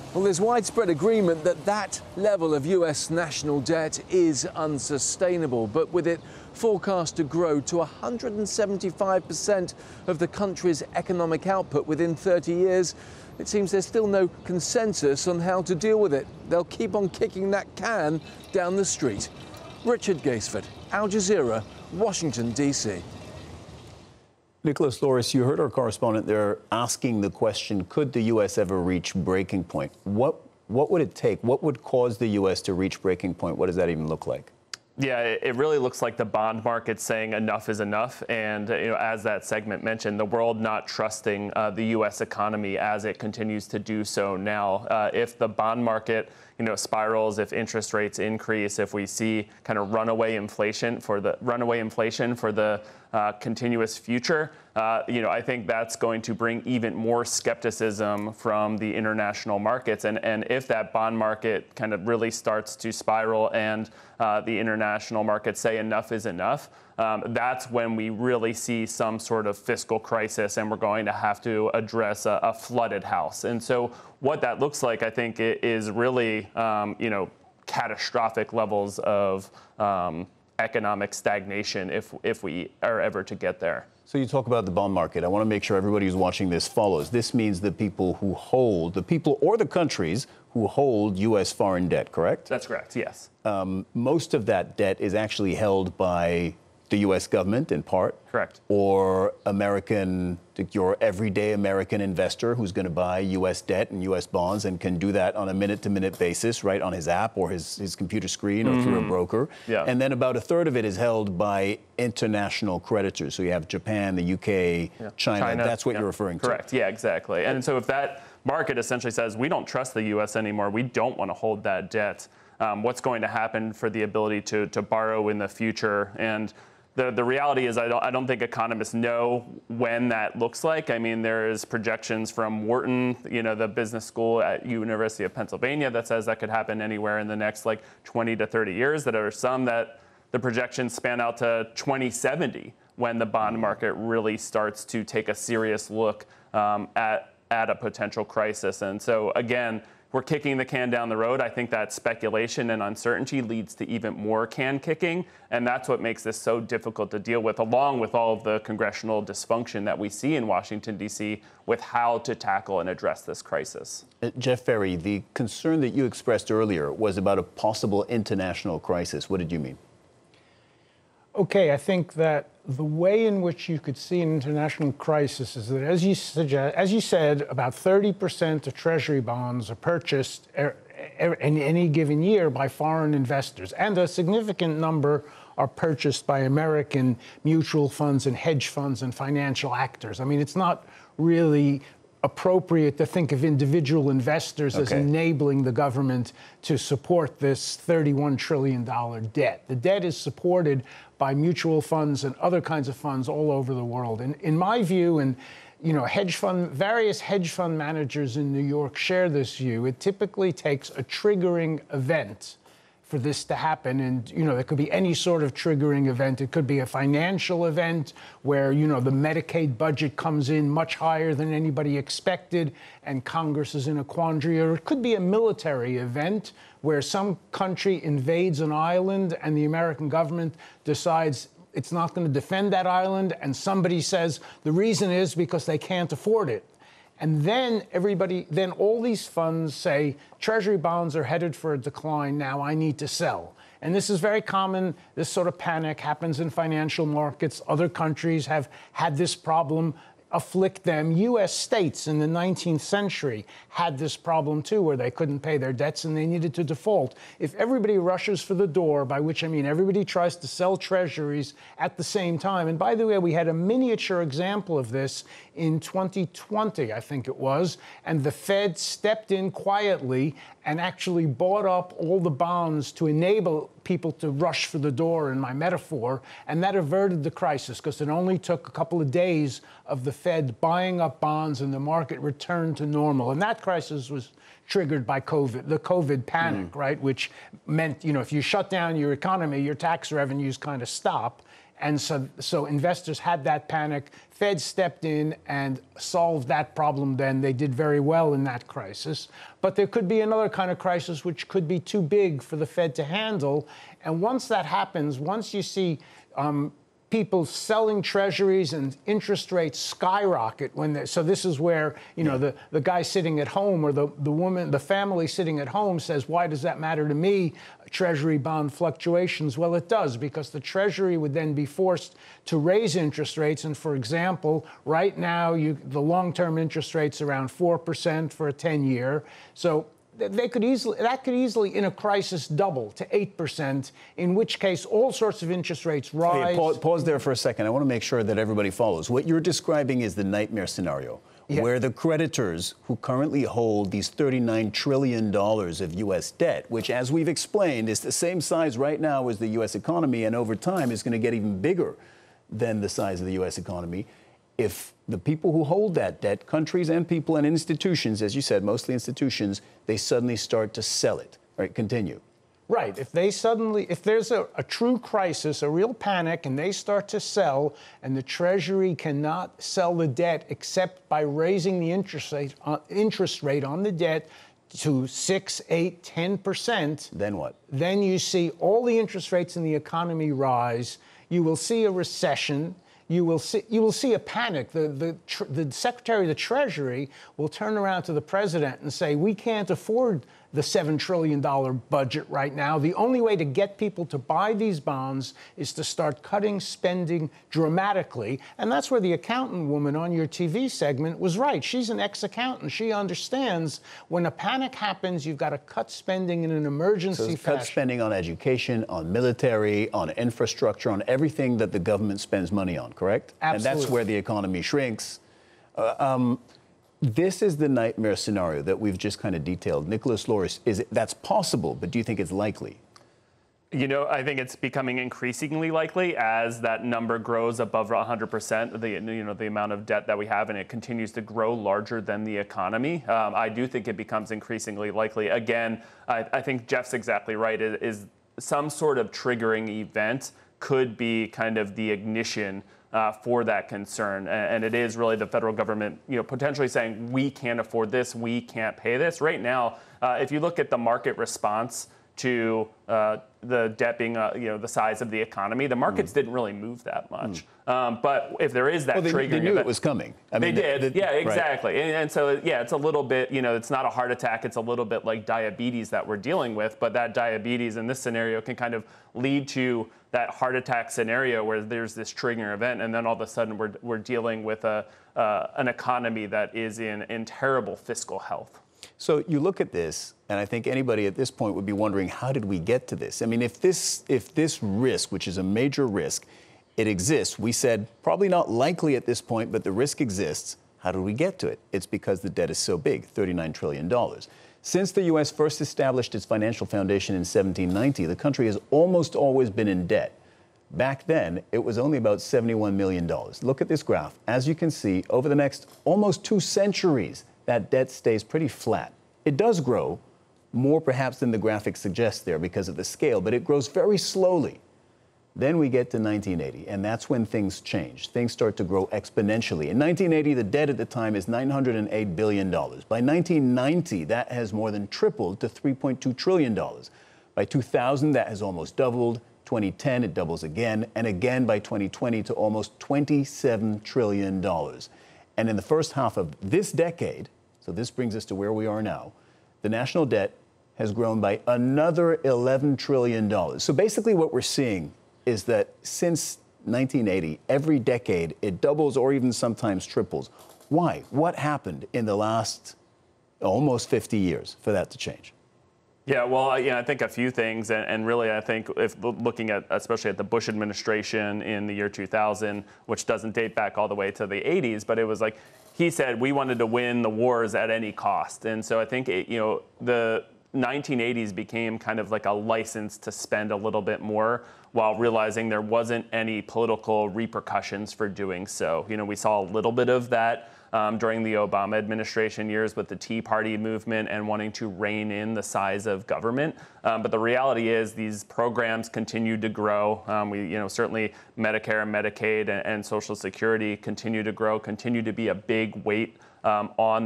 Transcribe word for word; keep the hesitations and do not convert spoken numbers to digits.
Well, there's widespread agreement that that level of U S national debt is unsustainable, but with it forecast to grow to one hundred seventy-five percent of the country's economic output within thirty years, it seems there's still no consensus on how to deal with it. They'll keep on kicking that can down the street. Richard Gaisford, Al Jazeera, Washington, D C Nicholas Loris, you heard our correspondent there asking the question, could the U S ever reach breaking point? What, what would it take? What would cause the U S to reach breaking point? What does that even look like? Yeah, it really looks like the bond market saying enough is enough. And you know, as that segment mentioned, the world not trusting uh, the U S economy as it continues to do so now. Uh, if the bond market you know, spirals, if interest rates increase, if we see kind of runaway inflation for the runaway inflation for the uh, continuous future, uh, you know, I think that's going to bring even more skepticism from the international markets. And, and if that bond market kind of really starts to spiral and uh, the international markets say enough is enough, um, that's when we really see some sort of fiscal crisis, and we're going to have to address a, a flooded house. And so what that looks like, I think, is really, um, you know, catastrophic levels of um, economic stagnation if if we are ever to get there. So you talk about the bond market. I want to make sure everybody who's watching this follows. This means the people who hold, the people or the countries who hold U S foreign debt, correct? That's correct, yes. Um, most of that debt is actually held by the U S government in part. Correct. Or American, your everyday American investor who's going to buy U S debt and U S bonds and can do that on a minute-to-minute basis, right, on his app or his, his computer screen or mm-hmm. through a broker. Yeah. And then about a third of it is held by international creditors. So you have Japan, the U K, yeah. China. China. That's what yeah. you're referring Correct. to. Correct. Yeah, exactly. And so if that market essentially says, we don't trust the U S anymore, we don't want to hold that debt, um, what's going to happen for the ability to, to borrow in the future? And The, the reality is I don't, I don't think economists know when that looks like. I mean, there's projections from Wharton, you know, the business school at University of Pennsylvania that says that could happen anywhere in the next like twenty to thirty years. That are some that the projections span out to twenty seventy when the bond market really starts to take a serious look um, at, at a potential crisis. And so again, we're kicking the can down the road. I think that speculation and uncertainty leads to even more can kicking, and that's what makes this so difficult to deal with, along with all of the congressional dysfunction that we see in Washington, D C, with how to tackle and address this crisis. Uh, Jeff Ferry, the concern that you expressed earlier was about a possible international crisis. What did you mean? Okay, I think that the way in which you could see an international crisis is that, as you suggest, as you said, about thirty percent of Treasury bonds are purchased er, er, in any given year by foreign investors, and a significant number are purchased by American mutual funds and hedge funds and financial actors. I mean, it's not really appropriate to think of individual investors okay. as enabling the government to support this thirty-one trillion dollars debt. The debt is supported by mutual funds and other kinds of funds all over the world. And in my view, and you know, hedge fund, various hedge fund managers in New York share this view, it typically takes a triggering event for this to happen. And, you know, there could be any sort of triggering event. It could be a financial event where, you know, the Medicaid budget comes in much higher than anybody expected and Congress is in a quandary. Or it could be a military event where some country invades an island and the American government decides it's not going to defend that island. And somebody says the reason is because they can't afford it. And then everybody, then all these funds say, Treasury bonds are headed for a decline now, I need to sell. And this is very common. This sort of panic happens in financial markets. Other countries have had this problem afflict them. U S states in the nineteenth century had this problem too, where they couldn't pay their debts and they needed to default. If everybody rushes for the door, by which I mean everybody tries to sell treasuries at the same time, and by the way, we had a miniature example of this in twenty twenty, I think it was, and the Fed stepped in quietly and actually bought up all the bonds to enable people to rush for the door, in my metaphor, and that averted the crisis because it only took a couple of days of the Fed buying up bonds and the market returned to normal. And that crisis was triggered by COVID, the COVID panic, mm. right, which meant, you know, if you shut down your economy, your tax revenues kind of stop. And so, so investors had that panic. Fed stepped in and solved that problem then. They did very well in that crisis. But there could be another kind of crisis which could be too big for the Fed to handle. And once that happens, once you see um, people selling treasuries and interest rates skyrocket when they, so this is where, you know, the, the guy sitting at home or the, the woman, the family sitting at home says, why does that matter to me? Treasury bond fluctuations. Well, it does, because the Treasury would then be forced to raise interest rates. And for example, right now, you, the long-term interest rate's around four percent for a ten year. So they could easily, that could easily, in a crisis, double to eight percent, in which case all sorts of interest rates rise. Hey, pause, pause there for a second. I want to make sure that everybody follows. What you're describing is the nightmare scenario, yeah, where the creditors who currently hold these thirty-nine trillion dollars of U S debt, which, as we've explained, is the same size right now as the U S economy, and over time is going to get even bigger than the size of the U S economy. If the people who hold that debt, countries and people and institutions, as you said, mostly institutions, they suddenly start to sell it. All right, continue. Right. If they suddenly, if there's a, a true crisis, a real panic, and they start to sell, and the Treasury cannot sell the debt except by raising the interest rate, uh, interest rate on the debt to six, eight, ten percent. Then what? Then you see all the interest rates in the economy rise. You will see a recession. You will see, you will see a panic. The, the, tr the Secretary of the Treasury will turn around to the president and say, we can't afford the seven trillion dollar budget right now. The only way to get people to buy these bonds is to start cutting spending dramatically. And that's where the accountant woman on your T V segment was right. She's an ex-accountant. She understands when a panic happens, you've got to cut spending in an emergency so fashion. Cut spending on education, on military, on infrastructure, on everything that the government spends money on, correct? Absolutely. And that's where the economy shrinks. Uh, um, This is the nightmare scenario that we've just kind of detailed. Nicholas Loris, is it, that's possible, but do you think it's likely? You know, I think it's becoming increasingly likely as that number grows above one hundred percent, the, you know, the amount of debt that we have, and it continues to grow larger than the economy. Um, I do think it becomes increasingly likely. Again, I, I think Jeff's exactly right. It is some sort of triggering event could be kind of the ignition Uh, for that concern, and it is really the federal government, you know, potentially saying we can't afford this, we can't pay this. Right now, uh, if you look at the market response to uh, the debt being, uh, you know, the size of the economy, the markets mm. didn't really move that much. Mm. Um, but if there is that well, they, triggering they knew event, it was coming. I they mean, did, the, the, yeah, exactly. Right. And, and so, yeah, it's a little bit, you know, it's not a heart attack. It's a little bit like diabetes that we're dealing with. But that diabetes in this scenario can kind of lead to that heart attack scenario where there's this triggering event, and then all of a sudden we're we're dealing with a uh, an economy that is in in terrible fiscal health. So you look at this, and I think anybody at this point would be wondering, how did we get to this? I mean, if this if this risk, which is a major risk, it exists. We said probably not likely at this point, but the risk exists. How did we get to it? It's because the debt is so big, thirty-nine trillion dollars. Since the U S first established its financial foundation in seventeen ninety, the country has almost always been in debt. Back then, it was only about seventy-one million dollars. Look at this graph. As you can see, over the next almost two centuries, that debt stays pretty flat. It does grow, more perhaps than the graphic suggests there because of the scale, but it grows very slowly. Then we get to nineteen eighty, and that's when things change. Things start to grow exponentially. In nineteen eighty, the debt at the time is nine hundred eight billion dollars. By nineteen ninety, that has more than tripled to three point two trillion dollars. By two thousand, that has almost doubled. twenty ten, it doubles again, and again by twenty twenty to almost twenty-seven trillion dollars. And in the first half of this decade, so this brings us to where we are now, the national debt has grown by another eleven trillion dollars. So basically what we're seeing is that since nineteen eighty, every decade, it doubles or even sometimes triples. Why? What happened in the last almost fifty years for that to change? Yeah, well, yeah, I think a few things, and, and really, I think if looking at, especially at the Bush administration in the year two thousand, which doesn't date back all the way to the eighties, but it was like he said we wanted to win the wars at any cost, and so I think it, you know the nineteen eighties became kind of like a license to spend a little bit more, while realizing there wasn't any political repercussions for doing so. You know, we saw a little bit of that um, during the Obama administration years with the Tea Party movement and wanting to rein in the size of government. Um, but the reality is these programs continue to grow. Um, we, you know, certainly Medicare and Medicaid and, and Social Security continue to grow, continue to be a big weight um, on